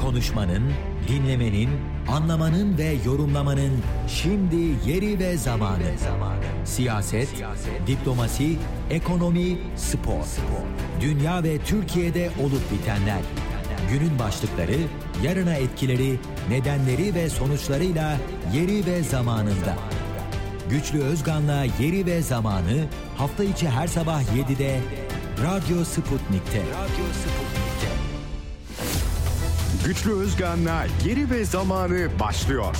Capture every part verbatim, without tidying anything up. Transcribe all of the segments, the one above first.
Konuşmanın, dinlemenin, anlamanın ve yorumlamanın şimdi yeri ve zamanı. Siyaset, Siyaset diplomasi, ekonomi, spor. spor. Dünya ve Türkiye'de olup bitenler. Günün başlıkları, yarına etkileri, nedenleri ve sonuçlarıyla yeri ve zamanında. Güçlü Özgan'la Yeri ve Zamanı hafta içi her sabah yedide Radyo Sputnik'te. Radyo Sputnik'te. Güçlü Özgan'la Yeri ve Zamanı başlıyor.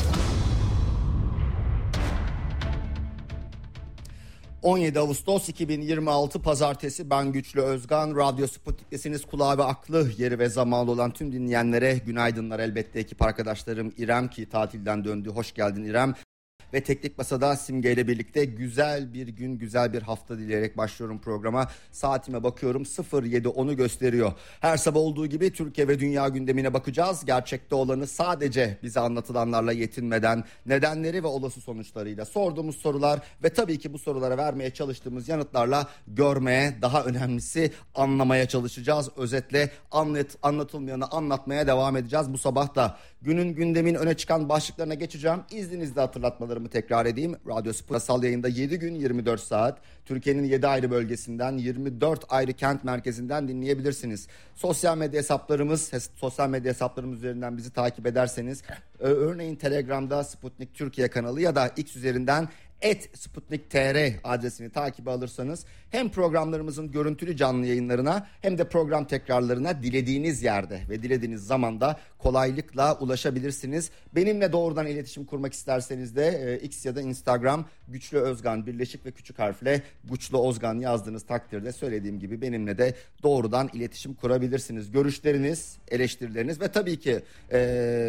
on yedi Ağustos iki bin yirmi altı Pazartesi, ben Güçlü Özgan. Radyo Sputnik'tesiniz. Kulağı ve aklı yeri ve zamanı olan tüm dinleyenlere günaydınlar. Elbette ekip arkadaşlarım İrem, ki tatilden döndü. Hoş geldin İrem. Ve Teknik Masa'da Simge ile birlikte güzel bir gün, güzel bir hafta dileyerek başlıyorum programa. Saatime bakıyorum, sıfır yedi onu gösteriyor. Her sabah olduğu gibi Türkiye ve dünya gündemine bakacağız. Gerçekte olanı sadece bize anlatılanlarla yetinmeden, nedenleri ve olası sonuçlarıyla, sorduğumuz sorular ve tabii ki bu sorulara vermeye çalıştığımız yanıtlarla görmeye, daha önemlisi anlamaya çalışacağız. Özetle anlat, anlatılmayanı anlatmaya devam edeceğiz. Bu sabah da günün, gündemin öne çıkan başlıklarına geçeceğim. İzninizle hatırlatmalarımı tekrar edeyim. Radyo Sputnik yayında yedi gün yirmi dört saat Türkiye'nin yedi ayrı bölgesinden, yirmi dört ayrı kent merkezinden dinleyebilirsiniz. Sosyal medya hesaplarımız, sosyal medya hesaplarımız üzerinden bizi takip ederseniz, örneğin Telegram'da Sputnik Türkiye kanalı ya da X üzerinden et sputnik nokta tr adresini takibe alırsanız hem programlarımızın görüntülü canlı yayınlarına hem de program tekrarlarına dilediğiniz yerde ve dilediğiniz zamanda kolaylıkla ulaşabilirsiniz. Benimle doğrudan iletişim kurmak isterseniz de e, X ya da Instagram Güçlü Özgan birleşik ve küçük harfle Güçlü Özgan yazdığınız takdirde söylediğim gibi benimle de doğrudan iletişim kurabilirsiniz. Görüşleriniz, eleştirileriniz ve tabii ki e,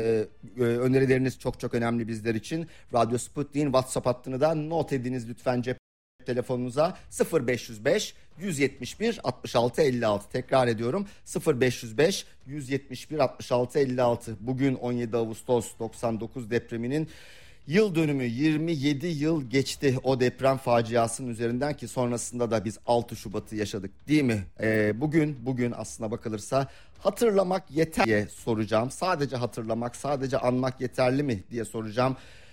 e, önerileriniz çok çok önemli bizler için. Radyo Sputnik'in WhatsApp hattını da not ediniz lütfen cep telefonunuza. Sıfır beş yüz beş yüz yetmiş bir altmış altı elli altı. Tekrar ediyorum, sıfır beş yüz beş yüz yetmiş bir altmış altı elli altı. Bugün on yedi Ağustos doksan dokuz depreminin yıl dönümü. Yirmi yedi yıl geçti o deprem faciasının üzerinden, ki sonrasında da biz altı Şubat'ı yaşadık, değil mi? Ee, bugün bugün aslına bakılırsa hatırlamak yeter diye soracağım. Sadece hatırlamak, sadece anmak yeterli mi diye soracağım.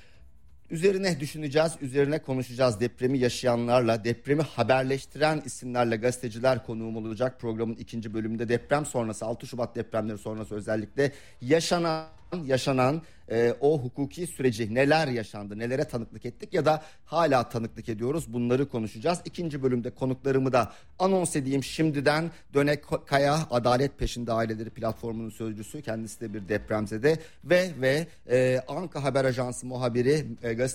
Üzerine düşüneceğiz, üzerine konuşacağız. Depremi yaşayanlarla, depremi haberleştiren isimlerle gazeteciler konuğum olacak. Programın ikinci bölümünde deprem sonrası, altı Şubat depremleri sonrası özellikle yaşanan yaşanan e, o hukuki süreci, neler yaşandı, nelere tanıklık ettik ya da hala tanıklık ediyoruz, bunları konuşacağız. İkinci bölümde konuklarımı da anons edeyim şimdiden. Dönek Kaya, Adalet Peşinde Aileleri platformunun sözcüsü, kendisi de bir depremzede ve ve e, Anka Haber Ajansı muhabiri, e,